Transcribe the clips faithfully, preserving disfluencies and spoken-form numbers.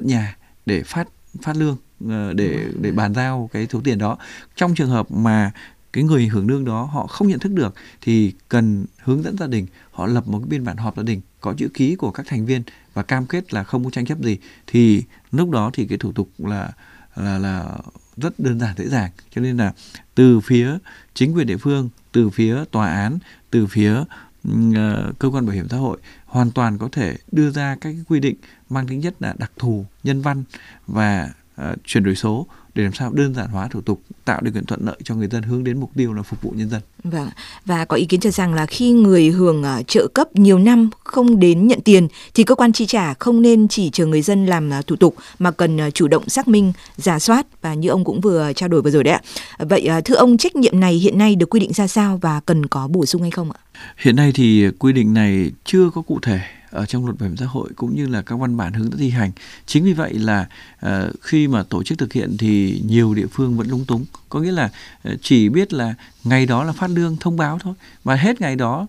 tận nhà để phát phát lương, để để bàn giao cái số tiền đó. Trong trường hợp mà cái người hưởng lương đó họ không nhận thức được thì cần hướng dẫn gia đình họ lập một cái biên bản họp gia đình có chữ ký của các thành viên và cam kết là không có tranh chấp gì, thì lúc đó thì cái thủ tục là là là rất đơn giản dễ dàng. Cho nên là từ phía chính quyền địa phương, từ phía tòa án, từ phía uh, cơ quan bảo hiểm xã hội hoàn toàn có thể đưa ra các cái quy định mang tính chất là đặc thù, nhân văn và uh, chuyển đổi số để làm sao đơn giản hóa thủ tục, tạo điều kiện thuận lợi cho người dân hướng đến mục tiêu là phục vụ nhân dân. Vâng, và có ý kiến cho rằng là khi người hưởng uh, trợ cấp nhiều năm không đến nhận tiền thì cơ quan chi trả không nên chỉ chờ người dân làm uh, thủ tục mà cần uh, chủ động xác minh, rà soát, và như ông cũng vừa trao đổi vừa rồi đấy ạ. Vậy uh, thưa ông, trách nhiệm này hiện nay được quy định ra sao và cần có bổ sung hay không ạ? Hiện nay thì quy định này chưa có cụ thể ở trong luật bảo hiểm xã hội cũng như là các văn bản hướng dẫn thi hành. Chính vì vậy là uh, khi mà tổ chức thực hiện thì nhiều địa phương vẫn lúng túng. Có nghĩa là uh, chỉ biết là ngày đó là phát lương thông báo thôi, và hết ngày đó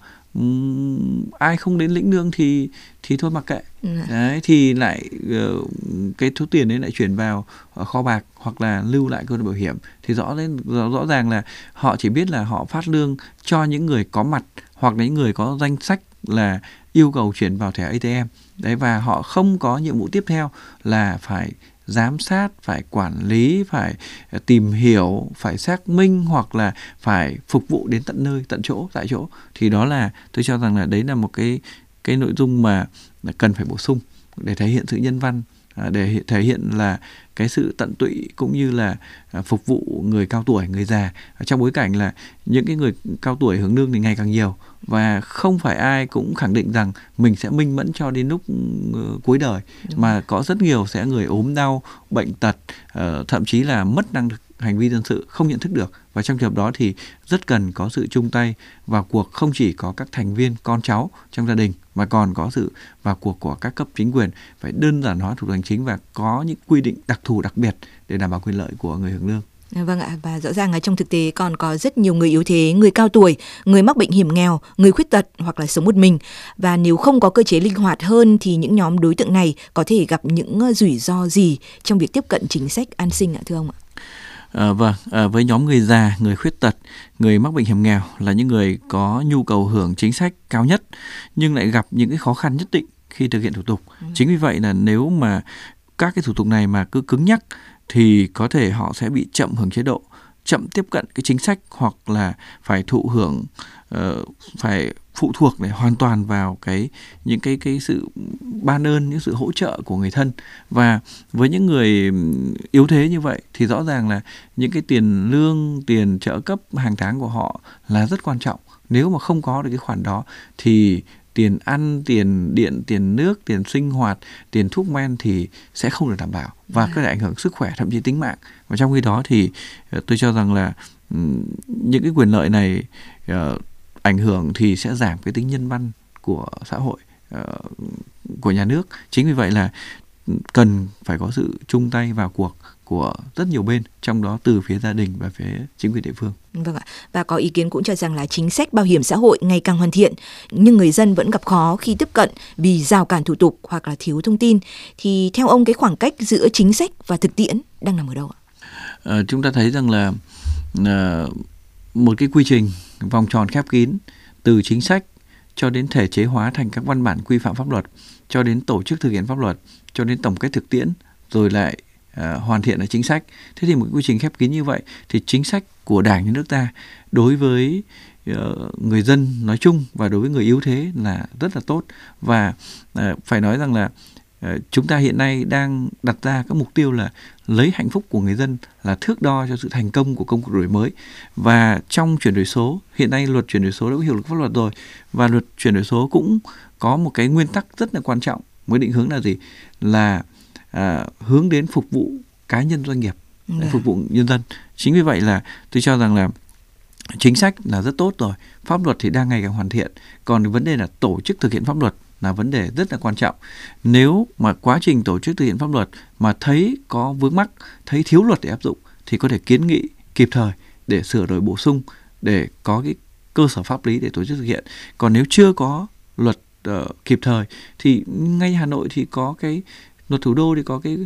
um, ai không đến lĩnh lương thì thì thôi mặc kệ. Ừ. Đấy, thì lại uh, cái số tiền đấy lại chuyển vào uh, kho bạc hoặc là lưu lại cơ quan bảo hiểm. Thì rõ lên rõ, rõ ràng là họ chỉ biết là họ phát lương cho những người có mặt hoặc là những người có danh sách là yêu cầu chuyển vào thẻ a tê em. Đấy, và họ không có nhiệm vụ tiếp theo là phải giám sát, phải quản lý, phải tìm hiểu, phải xác minh hoặc là phải phục vụ đến tận nơi, tận chỗ, tại chỗ. Thì đó là tôi cho rằng là đấy là một cái cái nội dung mà cần phải bổ sung để thể hiện sự nhân văn, để thể hiện là cái sự tận tụy cũng như là phục vụ người cao tuổi, người già, trong bối cảnh là những cái người cao tuổi hưởng lương thì ngày càng nhiều và không phải ai cũng khẳng định rằng mình sẽ minh mẫn cho đến lúc cuối đời. Đúng. Mà có rất nhiều sẽ người ốm đau, bệnh tật, uh, thậm chí là mất năng lực hành vi dân sự, không nhận thức được, và trong trường hợp đó thì rất cần có sự chung tay vào cuộc, không chỉ có các thành viên con cháu trong gia đình mà còn có sự vào cuộc của các cấp chính quyền, phải đơn giản hóa thủ tục hành chính và có những quy định đặc thù đặc biệt để đảm bảo quyền lợi của người hưởng lương. Vâng ạ, và rõ ràng là trong thực tế còn có rất nhiều người yếu thế, người cao tuổi, người mắc bệnh hiểm nghèo, người khuyết tật hoặc là sống một mình. Và nếu không có cơ chế linh hoạt hơn thì những nhóm đối tượng này có thể gặp những rủi ro gì trong việc tiếp cận chính sách an sinh ạ, thưa ông ạ? À, vâng, à, với nhóm người già, người khuyết tật, người mắc bệnh hiểm nghèo là những người có nhu cầu hưởng chính sách cao nhất nhưng lại gặp những cái khó khăn nhất định khi thực hiện thủ tục. Ừ. Chính vì vậy là nếu mà các cái thủ tục này mà cứ cứng nhắc thì có thể họ sẽ bị chậm hưởng chế độ, chậm tiếp cận cái chính sách, hoặc là phải thụ hưởng, uh, phải phụ thuộc để hoàn toàn vào cái những cái cái sự ban ơn, những sự hỗ trợ của người thân. Và với những người yếu thế như vậy thì rõ ràng là những cái tiền lương, tiền trợ cấp hàng tháng của họ là rất quan trọng. Nếu mà không có được cái khoản đó thì tiền ăn, tiền điện, tiền nước, tiền sinh hoạt, tiền thuốc men thì sẽ không được đảm bảo và có thể ảnh hưởng sức khỏe, thậm chí tính mạng. Và trong khi đó thì tôi cho rằng là những cái quyền lợi này uh, ảnh hưởng thì sẽ giảm cái tính nhân văn của xã hội, uh, của nhà nước. Chính vì vậy là cần phải có sự chung tay vào cuộc của rất nhiều bên, trong đó từ phía gia đình và phía chính quyền địa phương. Vâng ạ. Và có ý kiến cũng cho rằng là chính sách bảo hiểm xã hội ngày càng hoàn thiện nhưng người dân vẫn gặp khó khi tiếp cận vì rào cản thủ tục hoặc là thiếu thông tin. Thì theo ông, cái khoảng cách giữa chính sách và thực tiễn đang nằm ở đâu ạ? À, chúng ta thấy rằng là à, một cái quy trình vòng tròn khép kín, từ chính sách cho đến thể chế hóa thành các văn bản quy phạm pháp luật, cho đến tổ chức thực hiện pháp luật, cho đến tổng kết thực tiễn, rồi lại à, hoàn thiện là chính sách. Thế thì một quy trình khép kín như vậy thì chính sách của Đảng, nhà nước ta đối với uh, người dân nói chung và đối với người yếu thế là rất là tốt. Và uh, phải nói rằng là uh, chúng ta hiện nay đang đặt ra các mục tiêu là lấy hạnh phúc của người dân là thước đo cho sự thành công của công cuộc đổi mới. Và trong chuyển đổi số, hiện nay luật chuyển đổi số đã có hiệu lực pháp luật rồi, và luật chuyển đổi số cũng có một cái nguyên tắc rất là quan trọng với định hướng là gì? Là à, hướng đến phục vụ cá nhân, doanh nghiệp, để phục vụ nhân dân. Chính vì vậy là tôi cho rằng là chính sách là rất tốt rồi, pháp luật thì đang ngày càng hoàn thiện, còn vấn đề là tổ chức thực hiện pháp luật là vấn đề rất là quan trọng. Nếu mà quá trình tổ chức thực hiện pháp luật mà thấy có vướng mắc, thấy thiếu luật để áp dụng thì có thể kiến nghị kịp thời để sửa đổi bổ sung, để có cái cơ sở pháp lý để tổ chức thực hiện. Còn nếu chưa có luật uh, kịp thời thì ngay Hà Nội thì có cái luật thủ đô thì có cái